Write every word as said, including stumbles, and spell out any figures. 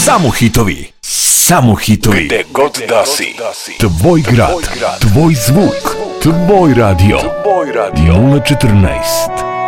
Samo hitovi, samo hitovi. Gde god da si. Tvoj grad, tvoj zvuk, tvoj radio. nula četrnaest